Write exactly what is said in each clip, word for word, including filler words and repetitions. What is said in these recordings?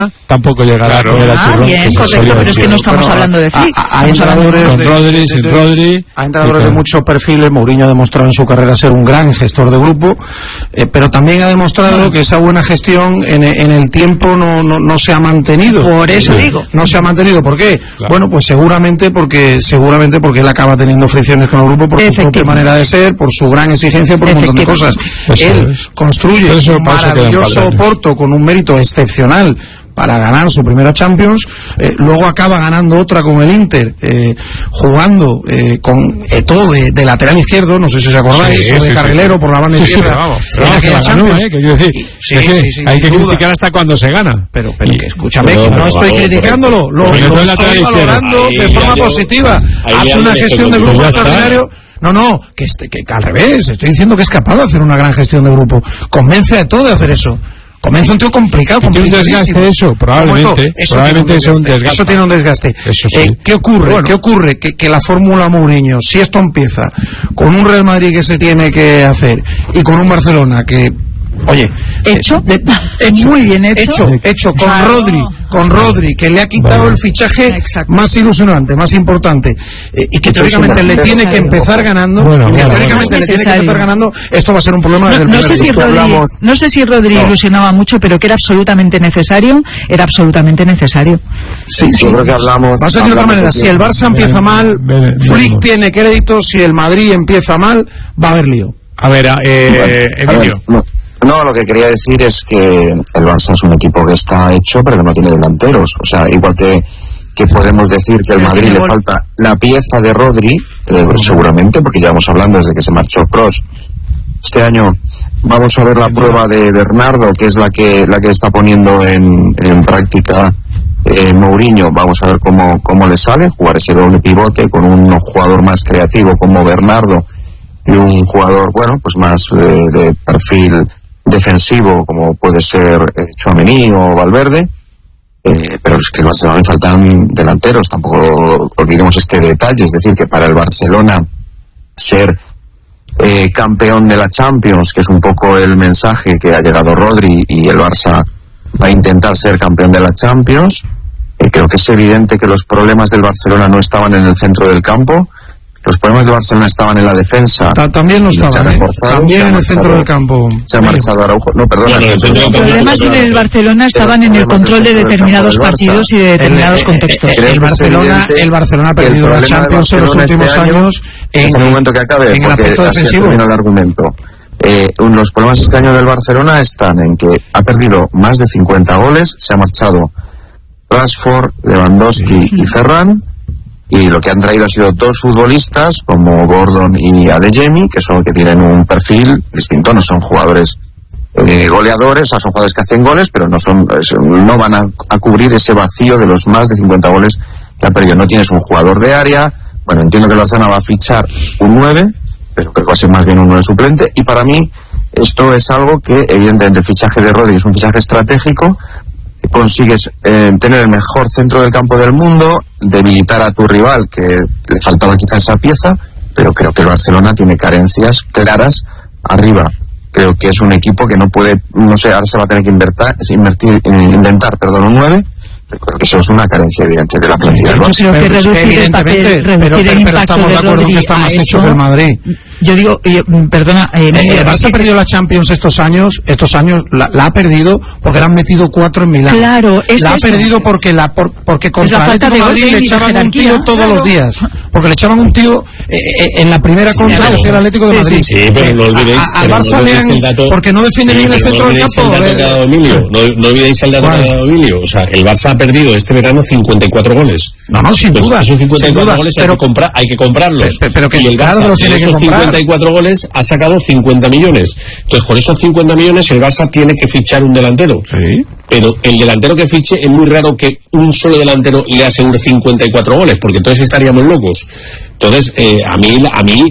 tampoco llegará claro. a poner al Ah, turrón. bien, correcto, pero es que no estamos bueno, hablando de Flick. Hay entrenadores con de, Rodri, sin de, Rodri. Hay entrenadores de muchos perfiles. Mourinho ha demostrado en su carrera ser un gran gestor de grupo, eh, pero también ha demostrado que esa buena gestión en, en el tiempo no, no, no se ha mantenido. Por eso sí. digo. No se ha mantenido. ¿Por qué? Claro. Bueno, pues seguramente porque seguramente porque él acaba teniendo fricciones con el grupo por su propia manera de ser, por su gran exigencia, por un montón de cosas. Eso él es. construye Eso un maravilloso Porto con un mérito excepcional para ganar su primera Champions, eh, luego acaba ganando otra con el Inter, eh, jugando eh, con Eto'o de, de lateral izquierdo, no sé si os acordáis, sí, o de sí, carrilero sí. por la banda sí, izquierda. Sí, vamos, en vamos, aquella que Champions. ganó, ¿eh? Que quiero decir, sí, es que sí, sí, hay que duda. criticar hasta cuando se gana. Pero, pero y, que escúchame, pero, que no pero, estoy pero, criticándolo, pero, lo, pero, lo pero, estoy valorando ahí, de forma ahí, positiva. ahí, Hace ahí, una ahí, gestión de ahí, grupo ahí, extraordinario. No, no, que, este, que, que al revés, estoy diciendo que es capaz de hacer una gran gestión de grupo. Convence a todo de hacer eso. Comienza un tío complicado, complicadísimo. ¿Un desgaste eso? Probablemente. Eso probablemente tiene un desgaste. desgaste. Eso tiene un desgaste. Eso sí. Eh, ¿Qué ocurre? Bueno. ¿Qué ocurre? Que, que la fórmula Mourinho, si esto empieza con un Real Madrid que se tiene que hacer y con un Barcelona que... Oye, hecho, de, de, hecho, muy bien hecho, hecho, hecho con claro. Rodri, con Rodri, que le ha quitado vale. el fichaje Exacto. más ilusionante, más importante, eh, y que teóricamente le tiene que empezar ganando, bueno, y que bueno, teóricamente bueno. le tiene que empezar ganando, esto va a ser un problema no, desde el no primer sé si Rodri, hablamos... no sé si Rodri no. ilusionaba mucho, pero que era absolutamente necesario, era absolutamente necesario. Sí, sí. Yo creo que hablamos... Vas a decir de otra manera, si el Barça empieza mal, Flick tiene crédito, si el Madrid empieza mal, va a haber lío. A ver, eh, bueno, Emilio. A ver, no. No, lo que quería decir es que el Barça es un equipo que está hecho, pero que no tiene delanteros. O sea, igual que, que podemos decir que al Madrid le falta la pieza de Rodri, eh, seguramente, porque llevamos hablando desde que se marchó Kroos. Este año vamos a ver la prueba de Bernardo, que es la que la que está poniendo en, en práctica eh, Mourinho. Vamos a ver cómo, cómo le sale jugar ese doble pivote con un jugador más creativo como Bernardo y un jugador, bueno, pues más de, de perfil defensivo como puede ser eh, Tchouaméni o Valverde, eh, pero es que al Barcelona le faltan delanteros, tampoco olvidemos este detalle, es decir, que para el Barcelona ser eh, campeón de la Champions, que es un poco el mensaje que ha llegado Rodri, y el Barça va a intentar ser campeón de la Champions, eh, creo que es evidente que los problemas del Barcelona no estaban en el centro del campo. Los problemas de Barcelona estaban en la defensa. También no estaban, ¿eh? También en el centro del campo. Se ha marchado Araujo. No, perdona. No, no, el Los problemas en el Barcelona estaban en el control de determinados partidos y de determinados contextos. El, el, el, Barcelona, el Barcelona ha perdido la Champions en los últimos este años. En el momento que acabe, en porque el así termina el argumento. Eh, los problemas este año del Barcelona están en que ha perdido más de cincuenta goles, se ha marchado Rashford, Lewandowski sí. y Ferran. Y lo que han traído ha sido dos futbolistas como Gordon y Adeyemi, que son que tienen un perfil distinto, no son jugadores eh, goleadores, o sea, son jugadores que hacen goles, pero no son no van a, a cubrir ese vacío de los más de cincuenta goles que ha perdido. No tienes un jugador de área. Bueno, entiendo que el Barcelona va a fichar un nueve, pero creo que va a ser más bien un nueve suplente, y para mí esto es algo que evidentemente el fichaje de Rodri es un fichaje estratégico. Consigues eh, tener el mejor centro del campo del mundo, debilitar a tu rival, que le faltaba quizá esa pieza, pero creo que el Barcelona tiene carencias claras arriba. Creo que es un equipo que no puede, no sé, ahora se va a tener que invertir, invertir, inventar, perdón, un nueve, pero creo que eso es una carencia evidente de la plantilla del Barça. Yo creo que reducir el papel, reducir pero, pero, el pero impacto estamos de de acuerdo Rodri que está más a hecho eso, que el Madrid. Yo digo, yo, perdona, eh, eh, el Barça ha perdido la Champions estos años, estos años la, la ha perdido porque le han metido cuatro en Milán. Claro, es la ha eso. perdido porque la por, porque contra el Atlético de Madrid le echaban un tío todos los días, porque le echaban un tío eh, eh, en la primera contra sí, hacia el Atlético de Madrid. Sí, sí, pero no olvidéis, a, a, al Barça no le han, dato, porque no defiende sí, bien el centro no del campo. El dato que ha dado Emilio, no, no olvidéis el dato que ha dado Emilio, o sea, el Barça ha perdido este verano cincuenta y cuatro goles. No, no, sin pues duda. Esos cincuenta y cuatro duda, goles pero, hay, que comprar, hay que comprarlos. Pero, pero que y el Barça los tiene de esos que comprar. cincuenta y cuatro goles ha sacado cincuenta millones. Entonces, con esos cincuenta millones el Barça tiene que fichar un delantero. Sí. Pero el delantero que fiche es muy raro que un solo delantero le asegure cincuenta y cuatro goles, porque entonces estaríamos locos. Entonces, eh, a mí, a mí,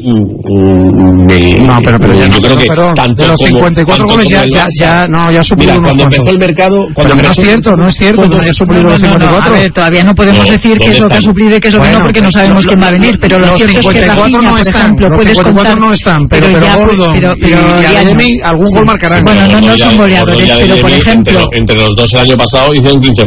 mm, me, no, pero, pero ya, yo no, creo perdón, que perdón, tanto de los como, cincuenta y cuatro goles ya, ya, ya, no, ya suplido unos cuando cuantos. empezó el mercado, cuando pero empezó, no es cierto, no es cierto, todos, no haya suplido no, los no, cincuenta y cuatro. No, a ver, todavía no podemos no, decir qué es lo que ha suplido y qué es lo que bueno, no, porque no sabemos quién va a venir, pero lo los cierto es que cincuenta y cuatro Rafinha, no por están, ejemplo, los puedes cincuenta y cuatro contar, no están, pero, pero, pero ya, Gordon pero, pero, y Adeyemi algún gol marcarán. Bueno, no, no son goleadores, pero por ejemplo... Entre los dos el año pasado hicieron quince